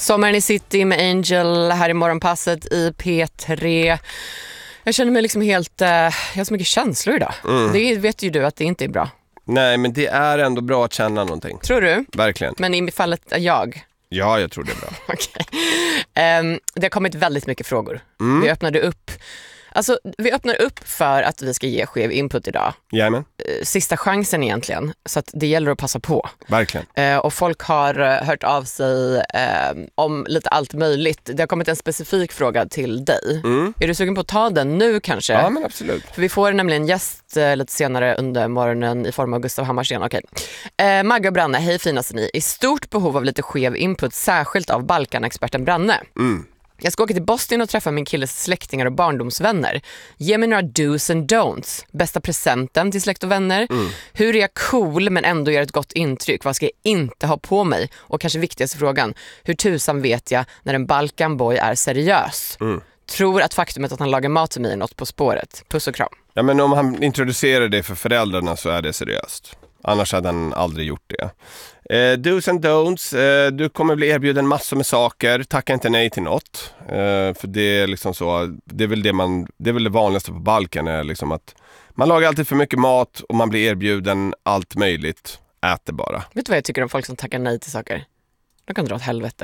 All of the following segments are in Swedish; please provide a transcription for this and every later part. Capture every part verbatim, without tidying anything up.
Sommaren i City med Angel här i morgonpasset i P tre. Jag känner mig liksom helt... Uh, jag har så mycket känslor idag. Mm. Det vet ju du att det inte är bra. Nej, men det är ändå bra att känna någonting. Tror du? Verkligen. Men i fallet jag... Ja, jag tror det är bra. Okej. Um, det har kommit väldigt mycket frågor. Mm. Vi öppnade upp... Alltså, vi öppnar upp för att vi ska ge skev input idag. Jajamän. Sista chansen egentligen, så att det gäller att passa på. Verkligen. Eh, och folk har eh, hört av sig eh, om lite allt möjligt. Det har kommit en specifik fråga till dig. Mm. Är du sugen på att ta den nu kanske? Ja, men absolut. För vi får nämligen en gäst eh, lite senare under morgonen i form av Gustav Hammarsten. Okej. Eh, Magga och Branne, hej finaste ni. I stort behov av lite skev input, särskilt av Balkanexperten Branne. Mm. Jag ska åka till Boston och träffa min killes släktingar och barndomsvänner. Ge mig några do's and don'ts. Bästa presenten till släkt och vänner. Mm. Hur är jag cool men ändå gör ett gott intryck? Vad ska jag inte ha på mig? Och kanske viktigaste frågan. Hur tusan vet jag när en Balkanboy är seriös? Mm. Tror att faktumet att han lagar mat till mig är något på spåret. Puss och kram. Ja, men om han introducerar det för föräldrarna så är det seriöst. Annars hade han aldrig gjort det. Eh, do's and don'ts. Eh, du kommer bli erbjuden massor med saker. Tacka inte nej till något. Eh, för det är liksom så. Det är väl det man. Det är väl det vanligaste på Balkan är liksom att man lagar alltid för mycket mat och man blir erbjuden allt möjligt. Ät det bara. Vet du vad jag tycker om folk som tackar nej till saker? De kan dra åt helvete.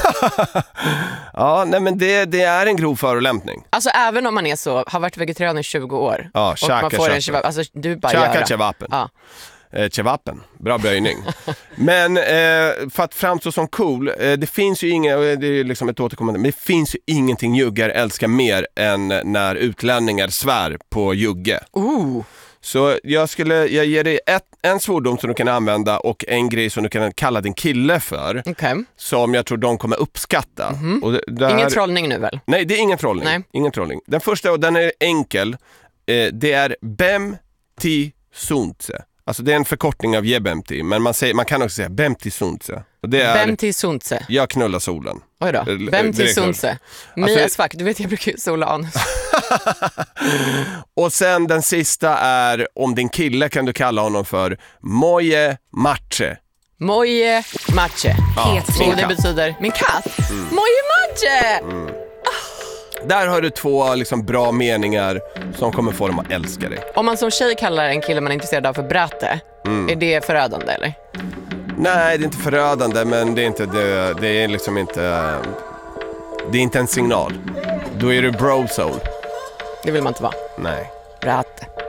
Ja, nej men det, det är en grov förolämpning. Alltså även om man är så, har varit vegetarian i tjugo år. Ja, och man får en kebab, alltså du bara käka göra. Kebaben. Ja. Eh, kebaben, bra böjning. Men eh, för att framstå som cool, eh, det finns ju inga, det är liksom ett återkommande, men det finns ju ingenting juggar älskar mer än när utlänningar svär på jugge. Ooh. Så jag skulle, jag ger dig ett, en svordom som du kan använda och en grej som du kan kalla din kille för. Okay. Som jag tror de kommer uppskatta. Mm-hmm. Och där, ingen trollning nu väl? Nej, det är ingen trollning. Nej. Ingen trollning. Den första, och den är enkel, eh, det är Bemti Suntse. Alltså det är en förkortning av Jebemti, men man, säger, man kan också säga Bemti Suntse. Och det är Bemti Suntse. Jag knullar solen. Oj då. Bemti Suntse. Mia alltså, Svack, du vet jag brukar sola anus. Och sen den sista är, om din kille kan du kalla honom för Moje Mache. Moje Mache. Ja, och det betyder min katt. Mm. Moje Mache! Mm. Där har du två liksom bra meningar som kommer få dem att älska dig. Om man som tjej kallar en kille man är intresserad av för bratte, mm. är det förödande eller? Nej, det är inte förödande, men det är inte det, det är liksom inte det är inte en signal. Då är du brozone. Det vill man inte vara. Nej. Bratte.